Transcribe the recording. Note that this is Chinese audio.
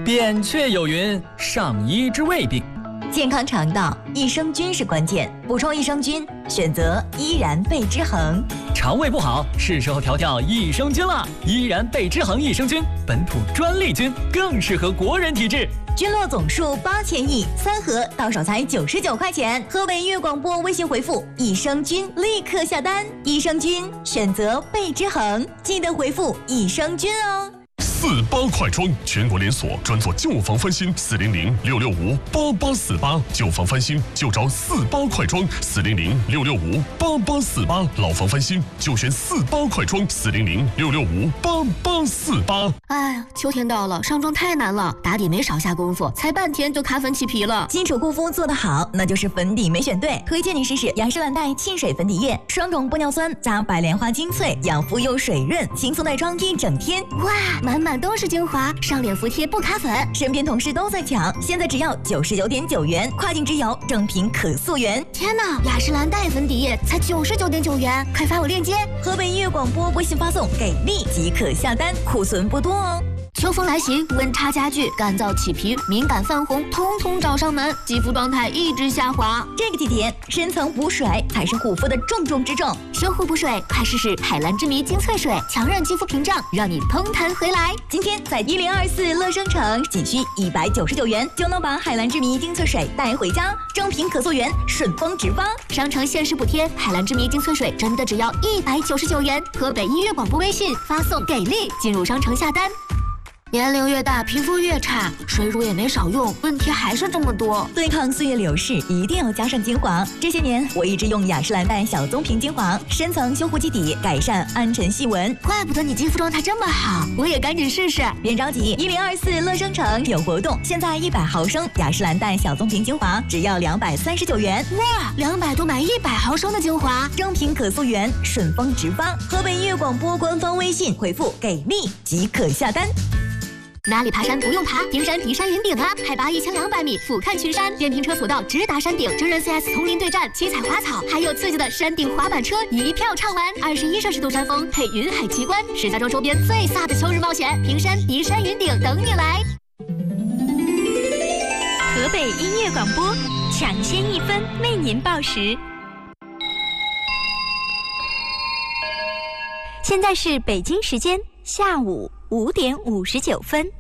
扁鹊有云：上医治未病。 健康肠道，益生菌是关键。补充益生菌，选择依然贝之恒。 肠胃不好，是时候调调益生菌了。依然贝之恒益生菌，本土专利菌，更适合国人体质。 菌落总数8000亿，3盒到手才99块钱。河北音乐广播微信回复益生菌，立刻下单。益生菌选择贝之恒，记得回复益生菌哦。 48快装，全国连锁，专做旧房翻新，400-665-8848，旧房翻新就找48快装，400-665-8848，老房翻新就选48快装，400-665-8848。 哎呀，秋天到了，上妆太难了，打底没少下功夫，才半天就卡粉起皮了。 基础护肤做得好，那就是粉底没选对。推荐你试试雅诗兰黛沁水粉底液，双种玻尿酸加白莲花精粹，养肤又水润，轻松带妆一整天。 哇，满满都是精华，上脸服帖不卡粉。 身边同事都在抢，现在只要99.9元，跨境直邮，正品可溯源。 天哪，雅诗兰黛粉底液才99.9元，快发我链接。 河北音乐广播微信发送给力即可下单，库存不多哦。 秋风来袭，温差加剧，干燥起皮、敏感泛红，通通找上门，肌肤状态一直下滑。 这个季节，深层补水才是护肤的重中之重。 修护补水，快试试海蓝之谜精粹水，强韧肌肤屏障，让你通弹回来。 今天在1024乐生城，仅需199元就能把海蓝之谜精粹水带回家，正品可溯源，顺丰直发。 商城限时补贴，海蓝之谜精粹水真的只要199元。河北音乐广播微信发送给力，进入商城下单。年龄越大，皮肤越差，水乳也没少用，问题还是这么多。 对抗岁月流逝，一定要加上精华。这些年，我一直用雅诗兰黛小棕瓶精华，深层修护基底，改善暗沉细纹。 怪不得你肌肤状态这么好，我也赶紧试试。 别着急，1024乐生城有活动，现在100毫升雅诗兰黛小棕瓶精华只要239元。 哇，200多买100毫升的精华， 正品可溯源，顺丰直发。河北音乐广播官方微信回复给力即可下单。 哪里爬山不用爬？平山迪山云顶啊，海拔1200米，俯瞰群山，电瓶车索道直达山顶，真人 CS 丛林对战，七彩花草，还有刺激的山顶滑板车，一票畅玩。21摄氏度山峰配云海奇观，石家庄周边最飒的秋日冒险，平山迪山云顶等你来。 河北音乐广播，抢先1分为您报时。现在是北京时间下午5点59分。